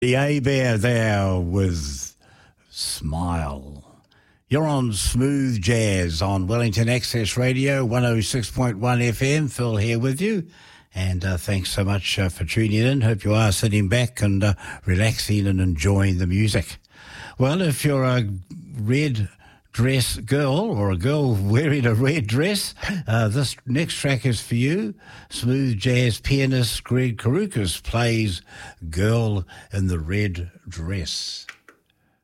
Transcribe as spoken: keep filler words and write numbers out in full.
The A-Bear there with Smile. You're on Smooth Jazz on Wellington Access Radio, one oh six point one F M. Phil here with you. And uh, thanks so much uh, for tuning in. Hope you are sitting back and uh, relaxing and enjoying the music. Well, if you're a red dress girl or a girl wearing a red dress, uh, this next track is for you. Smooth jazz pianist Greg Karukas plays Girl in the Red Dress.